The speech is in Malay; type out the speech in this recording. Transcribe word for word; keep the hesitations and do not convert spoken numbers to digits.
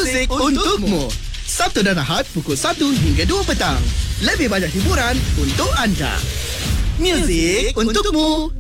Muzik untukmu. Sabtu dan Ahad pukul satu hingga dua petang. Lebih banyak hiburan untuk anda. Muzik untukmu.